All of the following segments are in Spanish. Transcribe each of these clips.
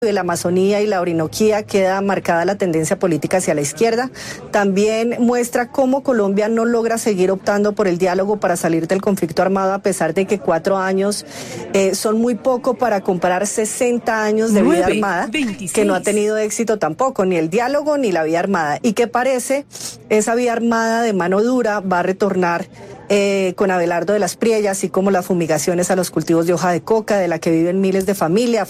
de la Amazonía y la Orinoquía queda marcada la tendencia política hacia la izquierda. También muestra cómo Colombia no logra seguir optando por el diálogo para salir del conflicto armado, a pesar de que 4 años son muy poco para comparar 60 años de vida armada, 26. Que no ha tenido éxito tampoco, ni el diálogo ni la vía armada, y que parece esa vía armada de mano dura va a retornar con Abelardo de las Priellas, así como las fumigaciones a los cultivos de hoja de coca, de la que viven miles de familias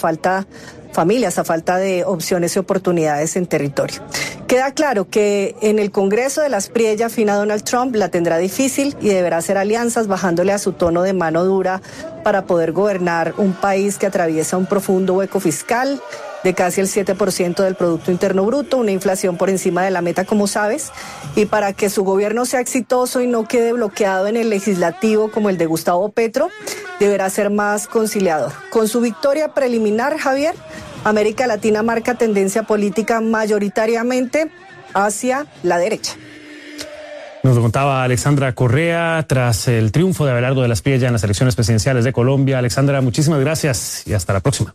a falta de opciones y oportunidades en territorio. Queda claro que en el Congreso de las Priellas, fina Donald Trump la tendrá difícil y deberá hacer alianzas bajándole a su tono de mano dura para poder gobernar un país que atraviesa un profundo hueco fiscal de casi el 7% del Producto Interno Bruto, una inflación por encima de la meta, como sabes, y para que su gobierno sea exitoso y no quede bloqueado en el legislativo como el de Gustavo Petro, deberá ser más conciliador. Con su victoria preliminar, Javier, América Latina marca tendencia política mayoritariamente hacia la derecha. Nos lo contaba Alexandra Correa tras el triunfo de Abelardo de las Priellas en las elecciones presidenciales de Colombia. Alexandra, muchísimas gracias y hasta la próxima.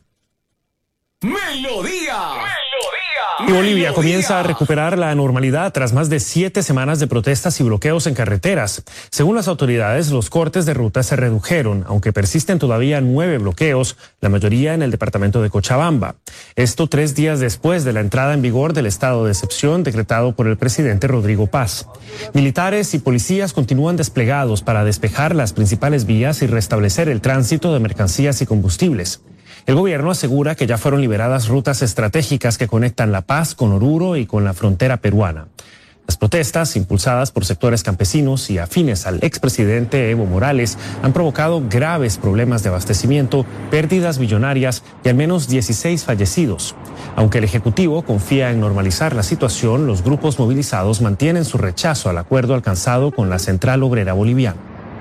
Melodía. Y Bolivia comienza a recuperar la normalidad tras más de 7 semanas de protestas y bloqueos en carreteras. Según las autoridades, los cortes de ruta se redujeron, aunque persisten todavía 9 bloqueos, la mayoría en el departamento de Cochabamba. Esto 3 días después de la entrada en vigor del estado de excepción decretado por el presidente Rodrigo Paz. Militares y policías continúan desplegados para despejar las principales vías y restablecer el tránsito de mercancías y combustibles. El gobierno asegura que ya fueron liberadas rutas estratégicas que conectan La Paz con Oruro y con la frontera peruana. Las protestas, impulsadas por sectores campesinos y afines al expresidente Evo Morales, han provocado graves problemas de abastecimiento, pérdidas millonarias y al menos 16 fallecidos. Aunque el Ejecutivo confía en normalizar la situación, los grupos movilizados mantienen su rechazo al acuerdo alcanzado con la Central Obrera Boliviana.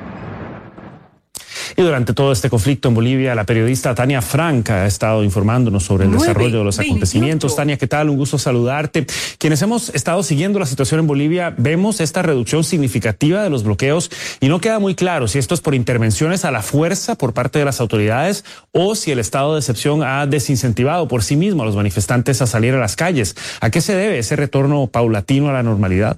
Y durante todo este conflicto en Bolivia, la periodista Tania Frank ha estado informándonos sobre el desarrollo de los acontecimientos. Tania, ¿qué tal? Un gusto saludarte. Quienes hemos estado siguiendo la situación en Bolivia, vemos esta reducción significativa de los bloqueos y no queda muy claro si esto es por intervenciones a la fuerza por parte de las autoridades o si el estado de excepción ha desincentivado por sí mismo a los manifestantes a salir a las calles. ¿A qué se debe ese retorno paulatino a la normalidad?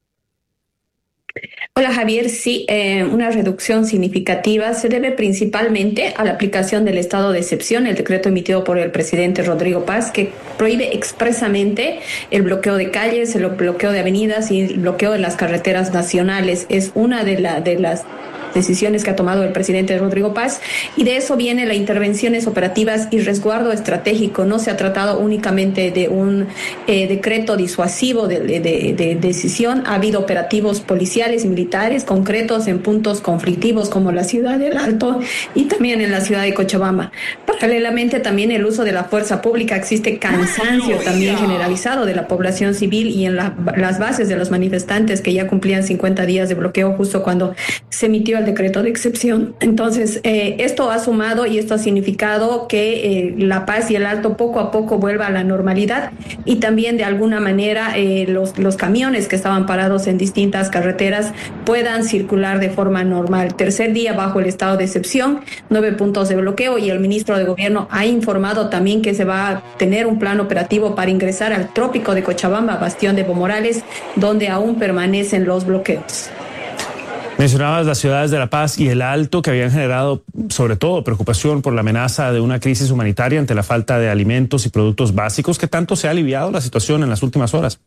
Hola Javier, sí, una reducción significativa se debe principalmente a la aplicación del estado de excepción, el decreto emitido por el presidente Rodrigo Paz, que prohíbe expresamente el bloqueo de calles, el bloqueo de avenidas y el bloqueo de las carreteras nacionales. Es una de las decisiones que ha tomado el presidente Rodrigo Paz, y de eso viene las intervenciones operativas y resguardo estratégico. No se ha tratado únicamente de un decreto disuasivo de decisión. Ha habido operativos policiales y militares concretos en puntos conflictivos como la ciudad del Alto y también en la ciudad de Cochabamba. Paralelamente también el uso de la fuerza pública. Existe cansancio también generalizado de la población civil y en las bases de los manifestantes que ya cumplían 50 días de bloqueo justo cuando se emitió el decreto de excepción. Entonces, esto ha sumado y esto ha significado que La Paz y el Alto poco a poco vuelva a la normalidad, y también de alguna manera los camiones que estaban parados en distintas carreteras puedan circular de forma normal. Tercer día bajo el estado de excepción, 9 puntos de bloqueo, y el ministro de Gobierno ha informado también que se va a tener un plan operativo para ingresar al trópico de Cochabamba, bastión de Evo Morales, donde aún permanecen los bloqueos. Mencionabas las ciudades de La Paz y el Alto, que habían generado sobre todo preocupación por la amenaza de una crisis humanitaria ante la falta de alimentos y productos básicos. ¿Qué tanto se ha aliviado la situación en las últimas horas?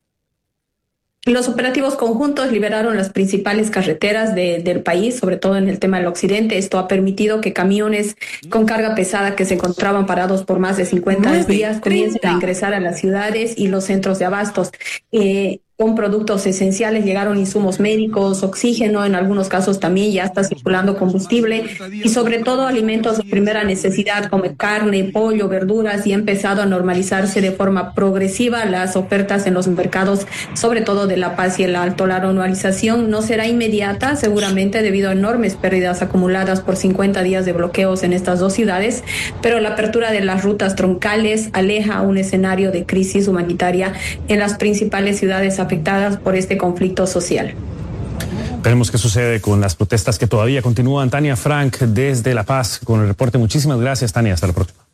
Los operativos conjuntos liberaron las principales carreteras del país, sobre todo en el tema del occidente. Esto ha permitido que camiones con carga pesada que se encontraban parados por más de 50 días comiencen a ingresar a las ciudades y los centros de abastos. Con productos esenciales llegaron insumos médicos, oxígeno, en algunos casos también ya está circulando combustible, y sobre todo alimentos de primera necesidad como carne, pollo, verduras, y ha empezado a normalizarse de forma progresiva las ofertas en los mercados, sobre todo de La Paz y el Alto. La normalización no será inmediata, seguramente debido a enormes pérdidas acumuladas por 50 días de bloqueos en estas dos ciudades, pero la apertura de las rutas troncales aleja un escenario de crisis humanitaria en las principales ciudades afectadas por este conflicto social. Veremos qué sucede con las protestas que todavía continúan. Tania Frank desde La Paz con el reporte. Muchísimas gracias, Tania. Hasta la próxima.